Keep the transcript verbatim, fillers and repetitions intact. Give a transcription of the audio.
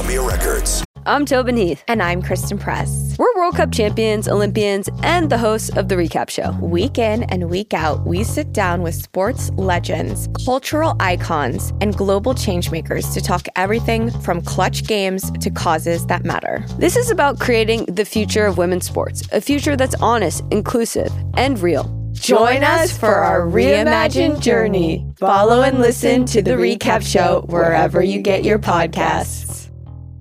Columbia Records. I'm Tobin Heath. And I'm Kristen Press. We're World Cup champions, Olympians, and the hosts of The Recap Show. Week in and week out, we sit down with sports legends, cultural icons, and global changemakers to talk everything from clutch games to causes that matter. This is about creating the future of women's sports, a future that's honest, inclusive, and real. Join us for our reimagined journey. Follow and listen to The Recap Show wherever you get your podcasts.